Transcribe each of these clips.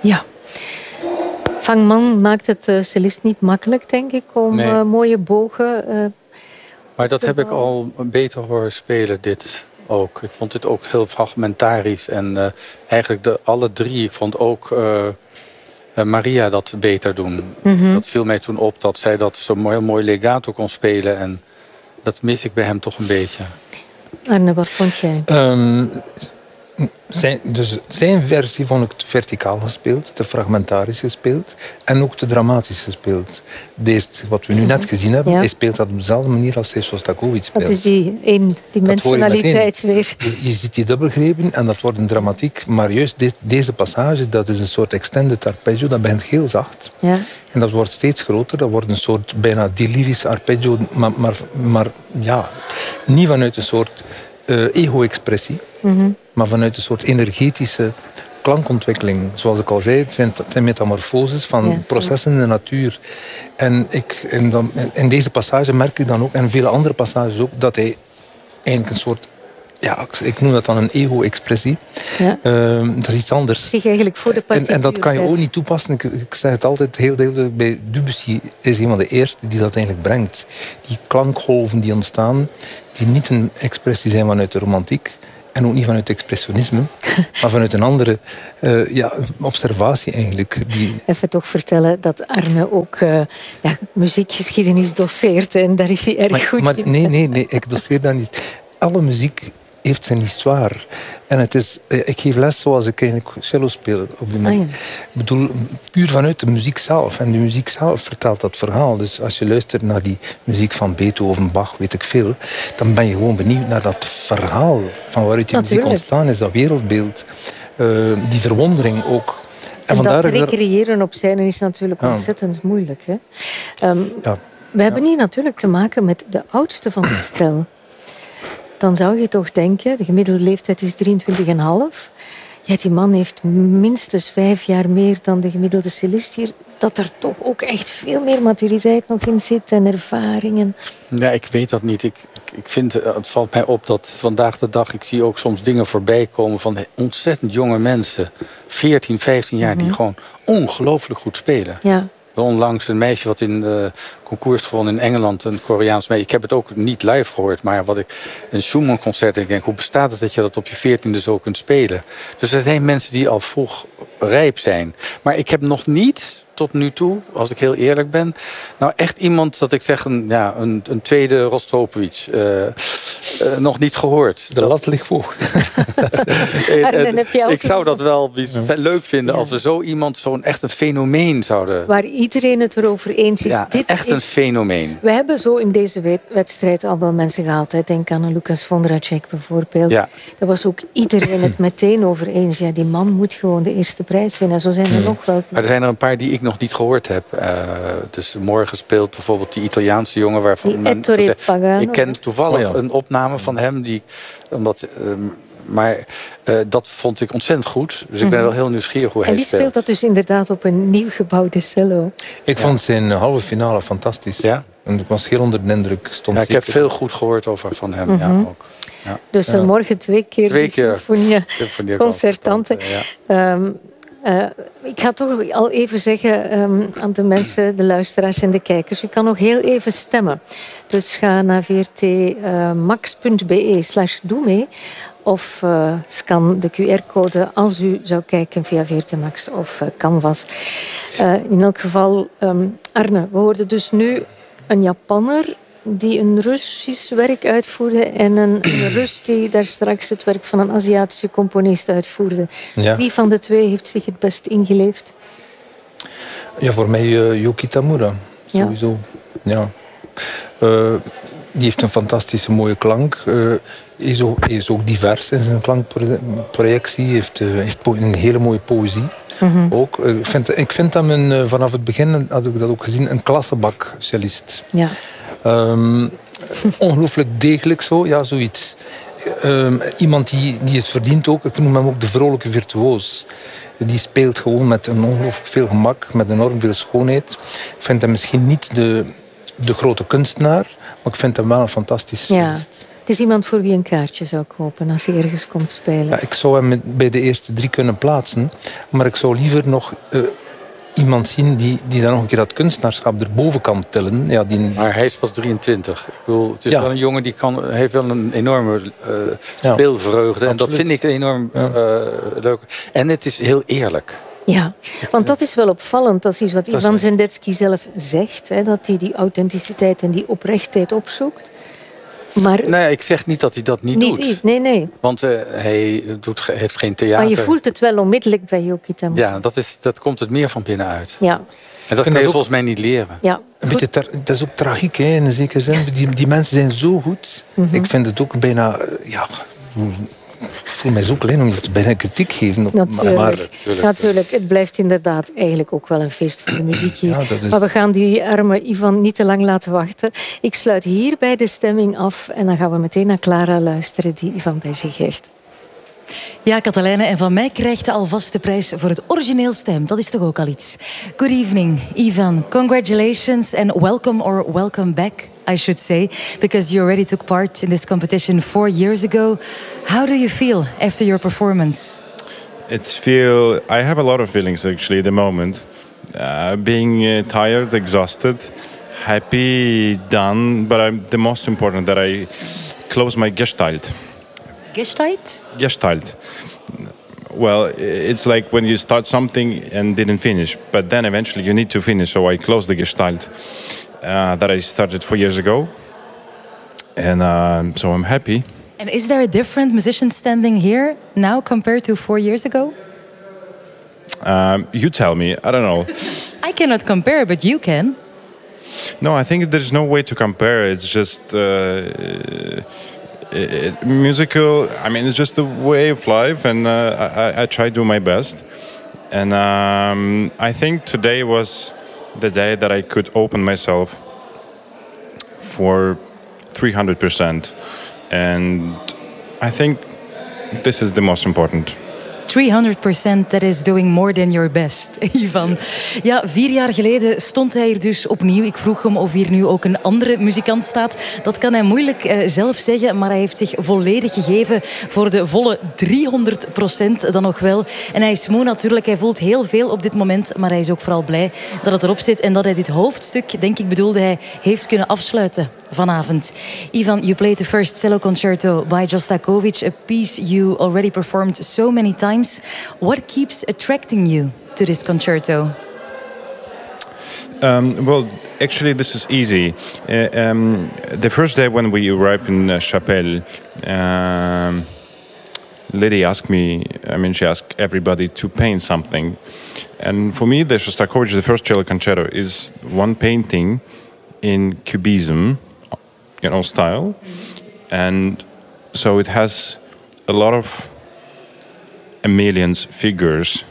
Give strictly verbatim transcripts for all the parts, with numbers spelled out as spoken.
Ja. Vang Man maakt het uh, cellist niet makkelijk, denk ik, om nee. uh, mooie bogen... Uh, maar dat heb ik al beter horen spelen, dit ook. Ik vond dit ook heel fragmentarisch. En uh, eigenlijk de, alle drie, ik vond ook uh, uh, Maria dat beter doen. Mm-hmm. Dat viel mij toen op, dat zij dat zo mooi, mooi legato kon spelen. En dat mis ik bij hem toch een beetje. Arne, wat vond jij? Um, zijn, dus zijn versie vond ik te verticaal gespeeld, te fragmentarisch gespeeld en ook te dramatisch gespeeld. Deze, wat we nu net gezien hebben, ja. hij speelt dat op dezelfde manier als hij Shostakovich speelt. Dat is die eendimensionaliteit weer. Je, je ziet die dubbelgrepen en dat wordt een dramatiek, maar juist de, deze passage, dat is een soort extended arpeggio, dat begint heel zacht. Ja. En dat wordt steeds groter, dat wordt een soort bijna delirisch arpeggio, maar, maar, maar ja, niet vanuit een soort uh, ego-expressie, mm-hmm. maar vanuit een soort energetische klankontwikkeling. Zoals ik al zei, het zijn, het zijn metamorfoses van ja, processen in de natuur. En ik, in, dan, in deze passage merk ik dan ook, en vele andere passages ook, dat hij eigenlijk een soort... Ja, ik noem dat dan een ego-expressie. Ja. Uh, dat is iets anders. Zich eigenlijk voor de partituur. En, en dat kan je ook niet toepassen. Ik, ik zeg het altijd heel duidelijk. Bij Debussy is een van de eerste die dat eigenlijk brengt. Die klankgolven die ontstaan, die niet een expressie zijn vanuit de romantiek. En ook niet vanuit het expressionisme, maar vanuit een andere uh, ja, observatie eigenlijk. Die... Even toch vertellen dat Arne ook uh, ja, muziekgeschiedenis doseert. En daar is hij erg maar, goed maar, in. Nee, nee, nee, ik doseer dat niet. Alle muziek heeft zijn histoire. En het is, ik geef les zoals ik eigenlijk cello speel op die manier. Ah, ja. Ik bedoel, puur vanuit de muziek zelf. En de muziek zelf vertelt dat verhaal. Dus als je luistert naar die muziek van Beethoven, Bach, weet ik veel, dan ben je gewoon benieuwd naar dat verhaal van waaruit die Natuurlijk. muziek ontstaan is, dat wereldbeeld. Uh, die verwondering ook. En, en dat recreëren op scène is natuurlijk ja. ontzettend moeilijk. Hè? Um, ja. We hebben ja. hier natuurlijk te maken met de oudste van het stel. Dan zou je toch denken, de gemiddelde leeftijd is drieëntwintig komma vijf. Ja, die man heeft minstens vijf jaar meer dan de gemiddelde cellist hier. Dat er toch ook echt veel meer maturiteit nog in zit en ervaringen. Ja, ik weet dat niet. Ik, ik vind, het valt mij op dat vandaag de dag, ik zie ook soms dingen voorbij komen van ontzettend jonge mensen. veertien, vijftien jaar, mm-hmm. die gewoon ongelooflijk goed spelen. Ja. Onlangs een meisje wat in de concours gewonnen in Engeland, een Koreaans meisje. Ik heb het ook niet live gehoord, maar wat ik een Schumann-concert en ik denk, hoe bestaat het dat je dat op je veertiende zo kunt spelen? Dus er zijn mensen die al vroeg rijp zijn. Maar ik heb nog niet tot nu toe, als ik heel eerlijk ben, nou echt iemand dat ik zeg, een, ja, een, een tweede Rostropovich, uh, uh, nog niet gehoord. De lat ligt hoog. Ik zou dat wel leuk vinden ja. als we zo iemand, zo'n echt een fenomeen zouden... Waar iedereen het erover eens is. Ja, Dit echt is... een fenomeen. We hebben zo in deze wedstrijd al wel mensen gehaald. Hè. Denk aan Lucas Vondracek bijvoorbeeld. Ja. Daar was ook iedereen het meteen over eens. Ja, die man moet gewoon de eerste prijs winnen. Zo zijn er hmm. nog wel... Maar er zijn er een paar die ik nog niet gehoord heb. Uh, dus morgen speelt bijvoorbeeld die Italiaanse jongen waarvan... Die Ettore Pagano. Ik ken toevallig oh ja. een opname van hem die... Omdat, um, maar uh, dat vond ik ontzettend goed. Dus ik ben wel heel nieuwsgierig hoe en hij die speelt. speelt dat dus inderdaad op een nieuw gebouwde cello. Ik ja. vond zijn halve finale fantastisch. Ja? En ik was heel onder de indruk. Stond ja, ik heb veel goed gehoord over van hem. Mm-hmm. Ja, ook. Ja. Dus ja. morgen twee keer twee de Sinfonia Concertante. Ja. Um, Uh, ik ga toch al even zeggen um, aan de mensen, de luisteraars en de kijkers. Je kan nog heel even stemmen. Dus ga naar vrtmax.be slash doe mee. Of uh, scan de Q R-code als u zou kijken via V R T Max of uh, Canvas. Uh, in elk geval, um, Arne, we hoorden dus nu een Japanner die een Russisch werk uitvoerde en een, een Rus die daar straks het werk van een Aziatische componist uitvoerde. Ja. Wie van de twee heeft zich het best ingeleefd? Ja, voor mij uh, Yuki Tamura. Sowieso. Ja. Ja. Uh, die heeft een fantastische mooie klank. Uh, hij is, ook, hij is ook divers in zijn klankprojectie. Hij heeft, uh, heeft een hele mooie poëzie. Mm-hmm. Ook. Uh, ik, vind, ik vind hem een, uh, vanaf het begin, had ik dat ook gezien, een klassebak-cellist. Ja. Um, ongelooflijk degelijk zo, ja, zoiets. Um, iemand die, die het verdient ook. Ik noem hem ook de vrolijke virtuoos. Die speelt gewoon met een ongelooflijk veel gemak, met enorm veel schoonheid. Ik vind hem misschien niet de, de grote kunstenaar, maar ik vind hem wel een fantastische ja. cellist. Het is iemand voor wie een kaartje zou kopen als hij ergens komt spelen. Ja, ik zou hem bij de eerste drie kunnen plaatsen, maar ik zou liever nog uh, iemand zien die, die dan nog een keer dat kunstenaarschap erboven kan tillen. Ja, die... Maar hij is pas drieëntwintig. Ik bedoel, het is ja. wel een jongen die kan, heeft wel een enorme uh, speelvreugde. Ja, en dat vind ik enorm ja. uh, leuk. En het is heel eerlijk. Ja, want dat is wel opvallend. Dat is iets wat Ivan Sendetsky zelf zegt. Hè, dat hij die authenticiteit en die oprechtheid opzoekt. Maar nee, ik zeg niet dat hij dat niet, niet doet. Iets, nee, nee. Want uh, hij doet, heeft geen theater. Maar je voelt het wel onmiddellijk bij Yuki Tamura. Ja, dat, is, dat komt het meer van binnenuit. Ja. En dat kun je volgens mij niet leren. Ja. Een beetje ter, dat is ook tragiek, hè, in een zekere zin. Die, die mensen zijn zo goed. Mm-hmm. Ik vind het ook bijna... Ja, ik voel mij zo klein om je bijna kritiek geven. Op, natuurlijk. Maar, natuurlijk. natuurlijk. Het blijft inderdaad eigenlijk ook wel een feest voor de muziek hier. Ja, is... Maar we gaan die arme Ivan niet te lang laten wachten. Ik sluit hierbij de stemming af en dan gaan we meteen naar Clara luisteren die Ivan bij zich heeft. Ja, Katelijne, en van mij krijgt je alvast de prijs voor het origineel stem. Dat is toch ook al iets. Good evening, Ivan. Congratulations and welcome or welcome back, I should say, because you already took part in this competition four years ago. How do you feel after your performance? It's feel. I have a lot of feelings actually at the moment. Uh, being uh, tired, exhausted, happy, done. But I'm, the most important that I close my gestalt. Gestalt? Gestalt. Well, it's like when you start something and didn't finish, but then eventually you need to finish. So I closed the gestalt uh, that I started four years ago, and uh, so I'm happy. And is there a different musician standing here now compared to four years ago? Um, you tell me. I don't know. I cannot compare, but you can. No, I think there's no way to compare. It's just. Uh, It, musical, I mean, it's just the way of life, and uh, I, I try to do my best. And um, I think today was the day that I could open myself for three hundred percent. And I think this is the most important. three hundred percent, that is doing more than your best, Ivan. Ja, vier jaar geleden stond hij hier dus opnieuw. Ik vroeg hem of hier nu ook een andere muzikant staat. Dat kan hij moeilijk uh, zelf zeggen, maar hij heeft zich volledig gegeven voor de volle driehonderd procent dan nog wel. En hij is moe natuurlijk, hij voelt heel veel op dit moment, maar hij is ook vooral blij dat het erop zit en dat hij dit hoofdstuk, denk ik bedoelde hij, heeft kunnen afsluiten vanavond. Ivan, you played the first cello concerto by Shostakovich, a piece you already performed so many times. What keeps attracting you to this concerto? Um, well, actually, this is easy. Uh, um, the first day when we arrived in uh, Chapelle, um, Lady asked me, I mean, she asked everybody to paint something. And for me, the Shostakovich, the first cello concerto, is one painting in cubism, you know, style. And so it has a lot of Emelian's figures,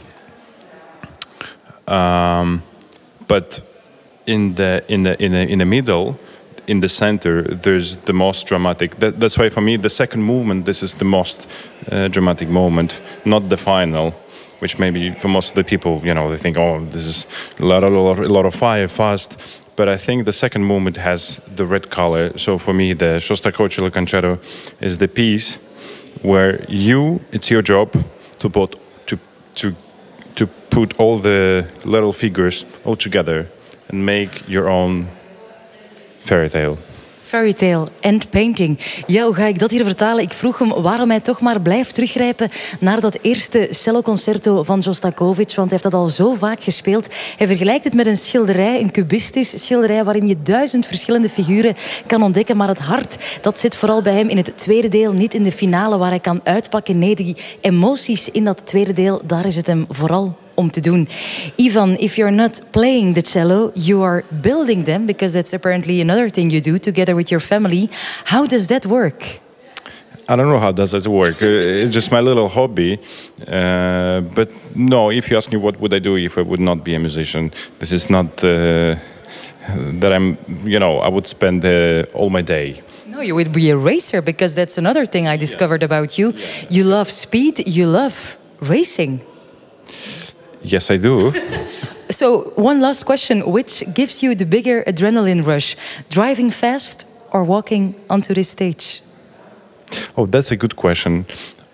um, but in the in the in the in the middle, in the center, there's the most dramatic. That, that's why for me the second movement, this is the most uh, dramatic moment, not the final, which maybe for most of the people, you know, they think, oh, this is a lot, a lot, a lot of fire, fast. But I think the second movement has the red color. So for me, the Shostakovich Concerto is the piece where you, it's your job to put to to to put all the little figures all together and make your own fairy tale. Fairy tale and painting. Ja, hoe ga ik dat hier vertalen? Ik vroeg hem waarom hij toch maar blijft teruggrijpen naar dat eerste celloconcerto van Shostakovich, want hij heeft dat al zo vaak gespeeld. Hij vergelijkt het met een schilderij, een cubistisch schilderij waarin je duizend verschillende figuren kan ontdekken, maar het hart, dat zit vooral bij hem in het tweede deel, niet in de finale waar hij kan uitpakken. Nee, die emoties in dat tweede deel, daar is het hem vooral om te doen. Ivan, if you're not playing the cello, you are building them, because that's apparently another thing you do together with your family. How does that work? I don't know how does that work. Uh, it's just my little hobby. Uh, but no, if you ask me what would I do if I would not be a musician, this is not uh, that I'm, you know, I would spend uh, all my day. No, you would be a racer, because that's another thing I discovered yeah. about you. Yeah. You love speed, you love racing. Yes, I do. So, one last question. Which gives you the bigger adrenaline rush? Driving fast or walking onto this stage? Oh, that's a good question.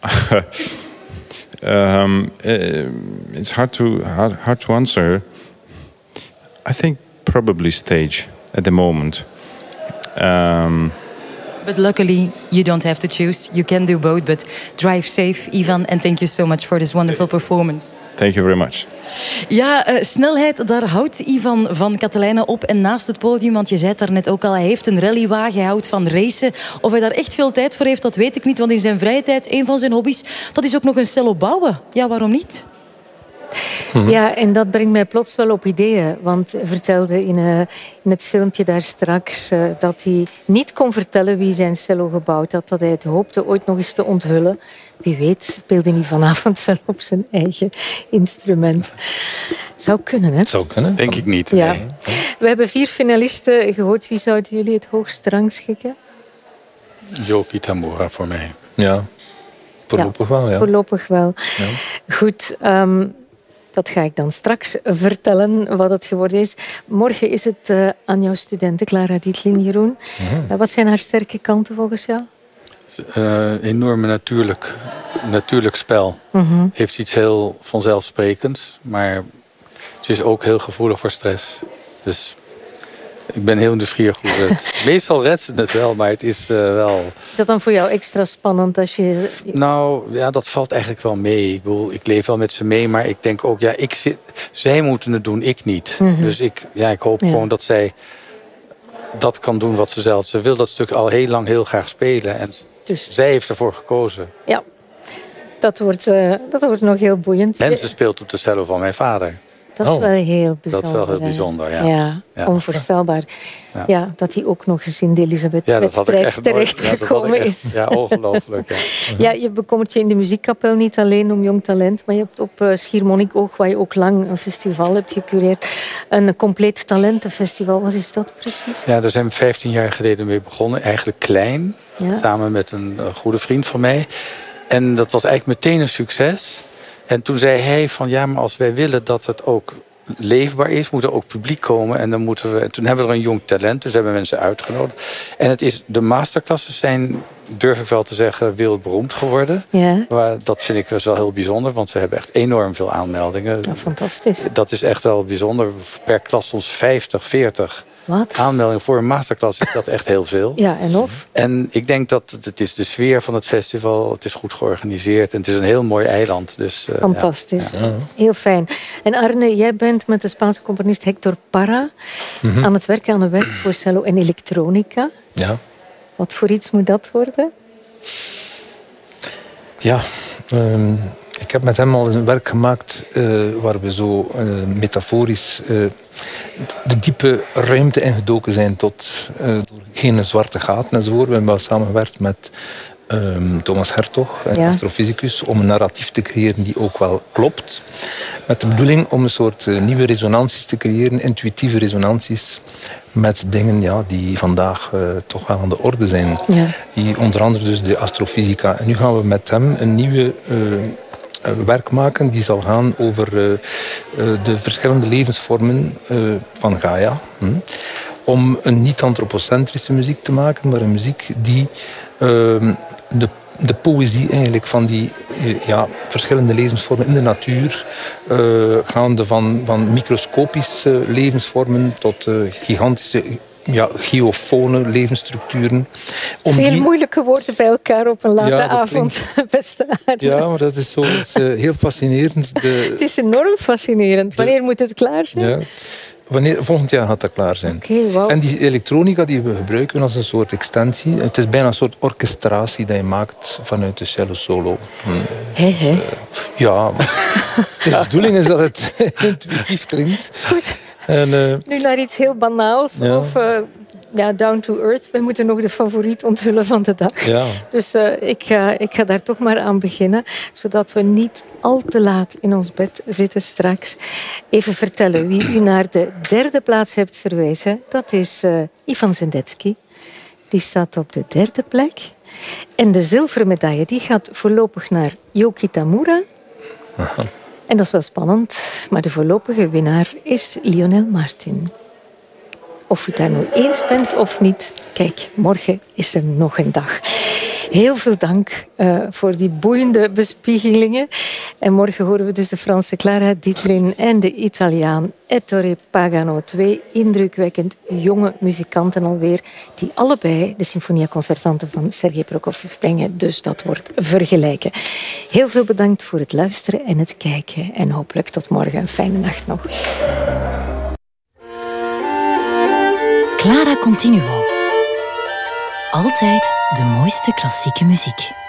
um, uh, it's hard to hard, hard to answer. I think probably stage at the moment. Um, But luckily, you don't have to choose. You can do both, but drive safe, Ivan. And thank you so much for this wonderful performance. Thank you very much. Ja, uh, snelheid, daar houdt Ivan van Katelijne op. En naast het podium, want je zei het daarnet ook al, hij heeft een rallywagen, hij houdt van racen. Of hij daar echt veel tijd voor heeft, dat weet ik niet. Want in zijn vrije tijd, een van zijn hobby's, dat is ook nog een cello bouwen. Ja, waarom niet? Mm-hmm. Ja, en dat brengt mij plots wel op ideeën. Want hij vertelde in, uh, in het filmpje daar straks uh, dat hij niet kon vertellen wie zijn cello gebouwd had. Dat hij het hoopte ooit nog eens te onthullen. Wie weet speelde hij vanavond wel op zijn eigen instrument. Zou kunnen, hè? Zou kunnen. Denk ik niet. Ja. Nee. We hebben vier finalisten gehoord. Wie zouden jullie het hoogst rangschikken? Yo Kitamura voor mij. Ja, voorlopig ja, wel. Ja. Voorlopig wel. Ja. Goed, um, dat ga ik dan straks vertellen wat het geworden is. Morgen is het uh, aan jouw studenten, Clara Dietling, Jeroen. Mm-hmm. Uh, wat zijn haar sterke kanten volgens jou? Uh, enorme natuurlijk, natuurlijk spel. Mm-hmm. Heeft iets heel vanzelfsprekends, maar ze is ook heel gevoelig voor stress. Dus ik ben heel nieuwsgierig hoe het... Meestal redt ze het wel, maar het is uh, wel... Is dat dan voor jou extra spannend als je... Nou, ja, dat valt eigenlijk wel mee. Ik bedoel, ik leef wel met ze mee, maar ik denk ook... ja, ik zit, zij moeten het doen, ik niet. Mm-hmm. Dus ik, ja, ik hoop ja. gewoon dat zij dat kan doen wat ze zelf... Ze wil dat stuk al heel lang heel graag spelen. En dus zij heeft ervoor gekozen. Ja, dat wordt, uh, dat wordt nog heel boeiend. En ze speelt op de cello van mijn vader. Dat is oh. wel heel bijzonder. Dat is wel heel bijzonder, ja. Ja, ja. Onvoorstelbaar. Ja. Ja, dat hij ook nog eens in de Elisabeth-wedstrijd ja, terechtgekomen ja, is. Ja, ongelooflijk. Ja. Ja, je bekomt je in de muziekkapel niet alleen om jong talent, maar je hebt op uh, Schiermonnikoog, waar je ook lang een festival hebt gecureerd, een compleet talentenfestival. Wat is dat precies? Ja, daar zijn we vijftien jaar geleden mee begonnen. Eigenlijk klein, ja. samen met een uh, goede vriend van mij. En dat was eigenlijk meteen een succes. En toen zei hij van ja, maar als wij willen dat het ook leefbaar is, moet er ook publiek komen. En dan moeten we. En toen hebben we er een jong talent, dus hebben we mensen uitgenodigd. En het is, de masterclasses zijn, durf ik wel te zeggen, wereldberoemd geworden. Ja. Maar dat vind ik dus wel heel bijzonder, want we hebben echt enorm veel aanmeldingen. Ja, fantastisch. Dat is echt wel bijzonder. Per klas soms vijftig, veertig. Wat? Aanmeldingen voor een masterclass is dat echt heel veel. Ja, en of? En ik denk dat het is de sfeer van het festival. Het is goed georganiseerd. En het is een heel mooi eiland. Dus, uh, fantastisch. Ja. Ja. Heel fijn. En Arne, jij bent met de Spaanse componist Hector Parra mm-hmm. aan het werken aan een werk voor cello en elektronica. Ja. Wat voor iets moet dat worden? Ja, um, ik heb met hem al een werk gemaakt uh, waar we zo uh, metaforisch uh, de diepe ruimte ingedoken zijn tot uh, door geen zwarte gaten enzovoort. We hebben wel samengewerkt met um, Thomas Hertog, een ja. astrofysicus, om een narratief te creëren die ook wel klopt. Met de bedoeling om een soort uh, nieuwe resonanties te creëren, intuïtieve resonanties, met dingen ja, die vandaag uh, toch wel aan de orde zijn. Ja. Die, onder andere dus de astrofysica. En nu gaan we met hem een nieuwe uh, uh, werk maken die zal gaan over uh, uh, de verschillende levensvormen uh, van Gaia. Hm? Om een niet-antropocentrische muziek te maken, maar een muziek die uh, de de poëzie eigenlijk van die ja, verschillende levensvormen in de natuur, uh, gaande van, van microscopische levensvormen tot uh, gigantische ja, geofone levensstructuren. Om Veel die... moeilijke woorden bij elkaar op een late ja, avond, klinkt... beste Arne. Ja, maar dat is, zo, dat is uh, heel fascinerend. De... Het is enorm fascinerend. Wanneer de... moet het klaar zijn? Ja. Wanneer, volgend jaar gaat dat klaar zijn. Okay, wow. En die elektronica die we gebruiken als een soort extensie. Het is bijna een soort orchestratie die je maakt vanuit de cello solo. Hm. Hey, hey. Uh, ja, de bedoeling is dat het intuïtief klinkt. Goed. En, uh, nu naar iets heel banaals. Ja. Of uh, ja, down to earth. We moeten nog de favoriet onthullen van de dag. Ja. Dus uh, ik, ga, ik ga daar toch maar aan beginnen. Zodat we niet al te laat in ons bed zitten straks. Even vertellen wie u naar de derde plaats hebt verwezen. Dat is uh, Ivan Sendetsky. Die staat op de derde plek. En de zilveren medaille die gaat voorlopig naar Yo Kitamura. Aha. En dat is wel spannend, maar de voorlopige winnaar is Lionel Martin. Of u daar nou eens bent of niet, kijk, morgen is er nog een dag. Heel veel dank uh, voor die boeiende bespiegelingen. En morgen horen we dus de Franse Clara Dietlin en de Italiaan Ettore Pagano. Twee indrukwekkend jonge muzikanten alweer, die allebei de Sinfonia Concertante van Sergei Prokofjev brengen. Dus dat wordt vergelijken. Heel veel bedankt voor het luisteren en het kijken. En hopelijk tot morgen. Een fijne nacht nog. Clara Continuo. Altijd de mooiste klassieke muziek.